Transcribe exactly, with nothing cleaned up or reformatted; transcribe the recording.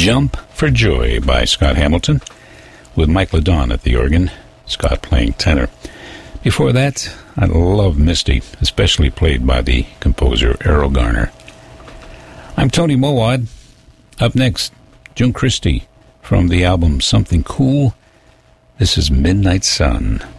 Jump for Joy by Scott Hamilton, with Mike LeDon at the organ, Scott playing tenor. Before that, I love Misty, especially played by the composer Errol Garner. I'm Tony Mowat. Up next, June Christy from the album Something Cool. This is Midnight Sun.